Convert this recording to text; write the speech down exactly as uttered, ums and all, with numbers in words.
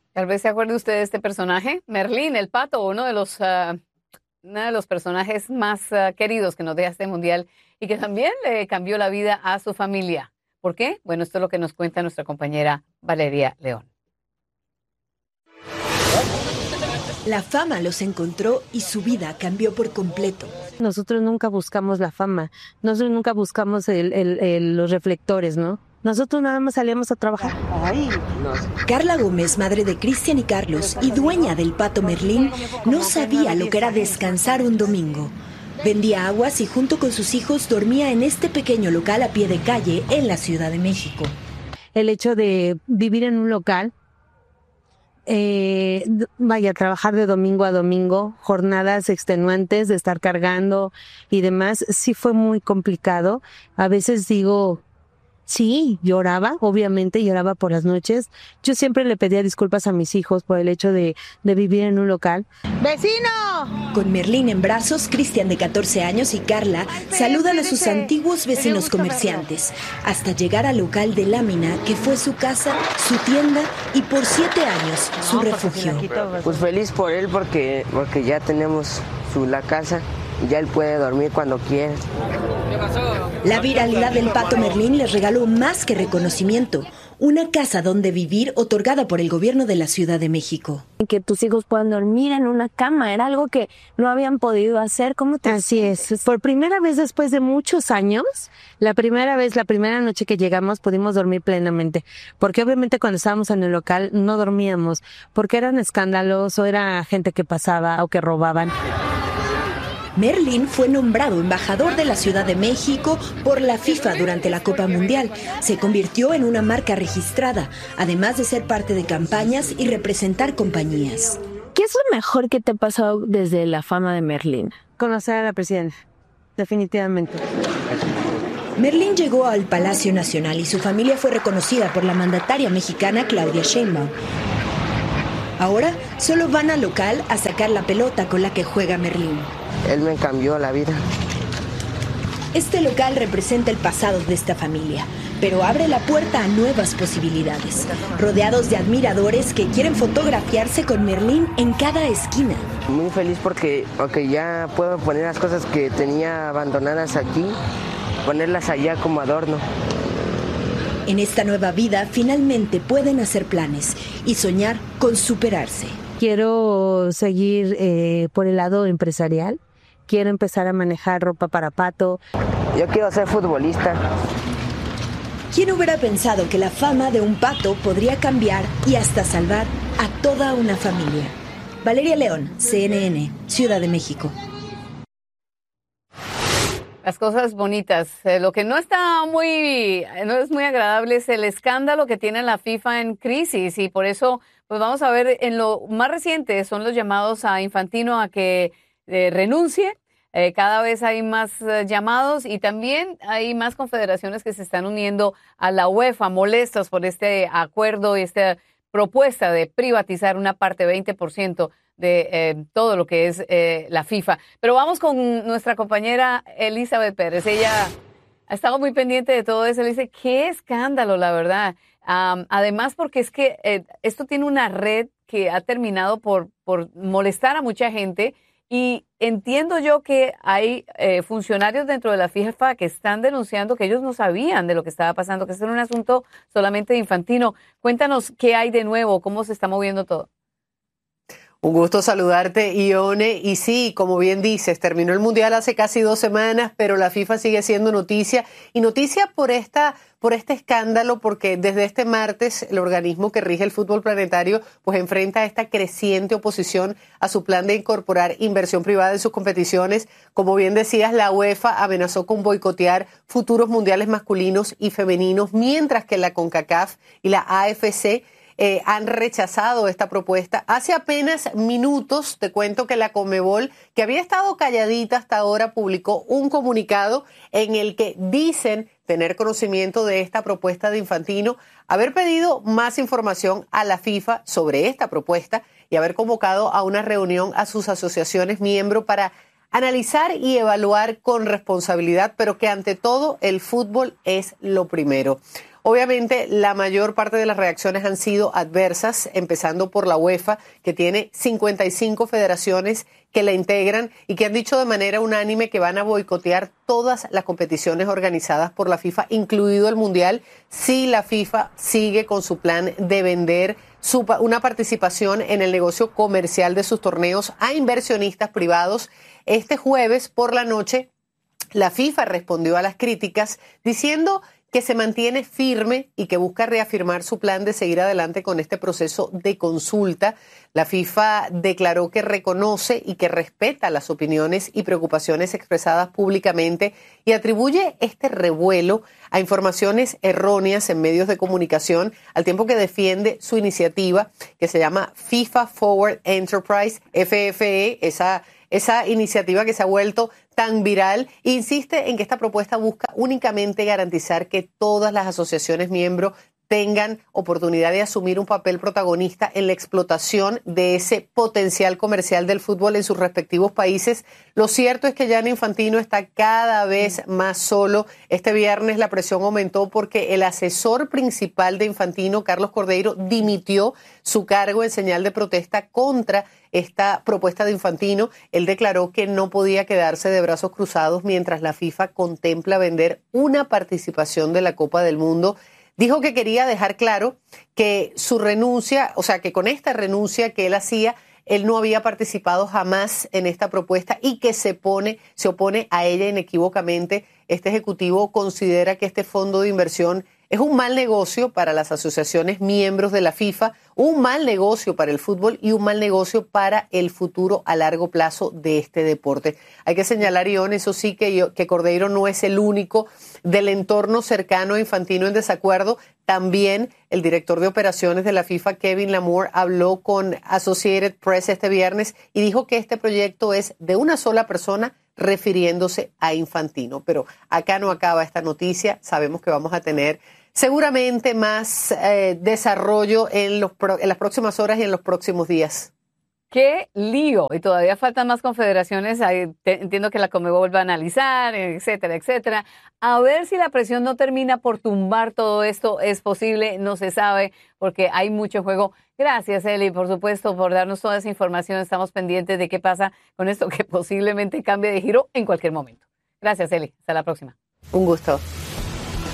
Tal vez se acuerde usted de este personaje, Merlín, el pato, uno de los, uh, uno de los personajes más uh, queridos que nos deja este mundial y que también le cambió la vida a su familia. ¿Por qué? Bueno, esto es lo que nos cuenta nuestra compañera Valeria León. La fama los encontró y su vida cambió por completo. Nosotros nunca buscamos la fama, nosotros nunca buscamos el, el, el, los reflectores, ¿no? Nosotros nada más salíamos a trabajar. Ay, no. Carla Gómez, madre de Cristian y Carlos y dueña del Pato Merlín, no sabía lo que era descansar un domingo. Vendía aguas y junto con sus hijos dormía en este pequeño local a pie de calle en la Ciudad de México. El hecho de vivir en un local, eh, vaya, trabajar de domingo a domingo, jornadas extenuantes de estar cargando y demás, sí fue muy complicado. A veces digo... Sí, lloraba, obviamente lloraba por las noches. Yo siempre le pedía disculpas a mis hijos por el hecho de, de vivir en un local. ¡Vecino! Con Merlín en brazos, Cristian de catorce años y Carla saludan a sus antiguos vecinos comerciantes hasta llegar al local de lámina que fue su casa, su tienda y por siete años su refugio. Pues feliz por él porque, porque ya tenemos su, la casa y ya él puede dormir cuando quiera. La viralidad del Pato Merlín les regaló más que reconocimiento, una casa donde vivir otorgada por el gobierno de la Ciudad de México. Que tus hijos puedan dormir en una cama, era algo que no habían podido hacer. ¿Cómo te Así sientes? Es, por primera vez después de muchos años, la primera vez, la primera noche que llegamos pudimos dormir plenamente, porque obviamente cuando estábamos en el local no dormíamos, porque eran escándalos o era gente que pasaba o que robaban. Merlín fue nombrado embajador de la Ciudad de México por la FIFA durante la Copa Mundial. Se convirtió en una marca registrada, además de ser parte de campañas y representar compañías. ¿Qué es lo mejor que te ha pasado desde la fama de Merlín? Conocer a la presidenta, definitivamente. Merlín llegó al Palacio Nacional y su familia fue reconocida por la mandataria mexicana Claudia Sheinbaum. Ahora solo van al local a sacar la pelota con la que juega Merlín. Él me cambió la vida. Este local representa el pasado de esta familia, pero abre la puerta a nuevas posibilidades, rodeados de admiradores que quieren fotografiarse con Merlín en cada esquina. Muy feliz porque, porque ya puedo poner las cosas que tenía abandonadas aquí, ponerlas allá como adorno. En esta nueva vida finalmente pueden hacer planes y soñar con superarse. Quiero seguir eh, por el lado empresarial. Quiero empezar a manejar ropa para Pato. Yo quiero ser futbolista. ¿Quién hubiera pensado que la fama de un pato podría cambiar y hasta salvar a toda una familia? Valeria León, C N N, Ciudad de México. Las cosas bonitas. Eh, lo que no está muy, no es muy agradable es el escándalo que tiene la FIFA en crisis y por eso, pues vamos a ver en lo más reciente son los llamados a Infantino a que eh, renuncie. Eh, cada vez hay más eh, llamados y también hay más confederaciones que se están uniendo a la UEFA molestas por este acuerdo y esta propuesta de privatizar una parte, veinte por ciento de eh, todo lo que es eh, la FIFA. Pero vamos con nuestra compañera Elizabeth Pérez. Ella ha estado muy pendiente de todo eso. Le dice, qué escándalo, la verdad. Um, además, porque es que eh, esto tiene una red que ha terminado por, por molestar a mucha gente. Y entiendo yo que hay eh, funcionarios dentro de la FIFA que están denunciando que ellos no sabían de lo que estaba pasando, que este era un asunto solamente de Infantino. Cuéntanos qué hay de nuevo, cómo se está moviendo todo. Un gusto saludarte, Ione. Y sí, como bien dices, terminó el Mundial hace casi dos semanas, pero la FIFA sigue siendo noticia. Y noticia por esta, por este escándalo, porque desde este martes el organismo que rige el fútbol planetario pues enfrenta esta creciente oposición a su plan de incorporar inversión privada en sus competiciones. Como bien decías, la UEFA amenazó con boicotear futuros mundiales masculinos y femeninos, mientras que la CONCACAF y la A F C Eh, han rechazado esta propuesta. Hace apenas minutos te cuento que la Conmebol, que había estado calladita hasta ahora, publicó un comunicado en el que dicen tener conocimiento de esta propuesta de Infantino, haber pedido más información a la FIFA sobre esta propuesta y haber convocado a una reunión a sus asociaciones miembros para analizar y evaluar con responsabilidad, pero que ante todo el fútbol es lo primero. Obviamente, la mayor parte de las reacciones han sido adversas, empezando por la UEFA, que tiene cincuenta y cinco federaciones que la integran y que han dicho de manera unánime que van a boicotear todas las competiciones organizadas por la FIFA, incluido el Mundial, si la FIFA sigue con su plan de vender su, una participación en el negocio comercial de sus torneos a inversionistas privados. Este jueves por la noche, la FIFA respondió a las críticas diciendo que se mantiene firme y que busca reafirmar su plan de seguir adelante con este proceso de consulta. La FIFA declaró que reconoce y que respeta las opiniones y preocupaciones expresadas públicamente y atribuye este revuelo a informaciones erróneas en medios de comunicación, al tiempo que defiende su iniciativa que se llama FIFA Forward Enterprise, F F E, esa Esa iniciativa que se ha vuelto tan viral, insiste en que esta propuesta busca únicamente garantizar que todas las asociaciones miembros tengan oportunidad de asumir un papel protagonista en la explotación de ese potencial comercial del fútbol en sus respectivos países. Lo cierto es que Gianni Infantino está cada vez más solo. Este viernes la presión aumentó porque el asesor principal de Infantino, Carlos Cordeiro, dimitió su cargo en señal de protesta contra esta propuesta de Infantino. Él declaró que no podía quedarse de brazos cruzados mientras la FIFA contempla vender una participación de la Copa del Mundo. Dijo que quería dejar claro que su renuncia, o sea, que con esta renuncia que él hacía, él no había participado jamás en esta propuesta y que se pone, se opone a ella inequívocamente. Este ejecutivo considera que este fondo de inversión es un mal negocio para las asociaciones miembros de la FIFA, un mal negocio para el fútbol y un mal negocio para el futuro a largo plazo de este deporte. Hay que señalar, Ion, eso sí, que, yo, que Cordeiro no es el único del entorno cercano a Infantino en desacuerdo. También el director de operaciones de la FIFA, Kevin Lamour, habló con Associated Press este viernes y dijo que este proyecto es de una sola persona, refiriéndose a Infantino. Pero acá no acaba esta noticia. Sabemos que vamos a tener seguramente más eh, desarrollo en, los pro, en las próximas horas y en los próximos días. ¡Qué lío! Y todavía faltan más confederaciones. Ahí te, entiendo que la Conmebol va a analizar, etcétera, etcétera. A ver si la presión no termina por tumbar todo esto. Es posible, no se sabe, porque hay mucho juego. Gracias, Eli, por supuesto, por darnos toda esa información. Estamos pendientes de qué pasa con esto que posiblemente cambie de giro en cualquier momento. Gracias, Eli. Hasta la próxima. Un gusto.